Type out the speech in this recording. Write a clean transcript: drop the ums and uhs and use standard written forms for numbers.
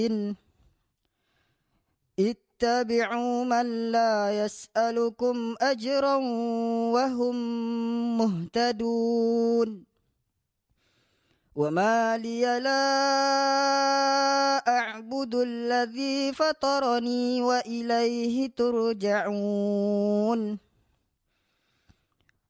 اتبعوا من لا يسألكم أجرا وهم مهتدون وما لي لا أعبد الذي فطرني وإليه ترجعون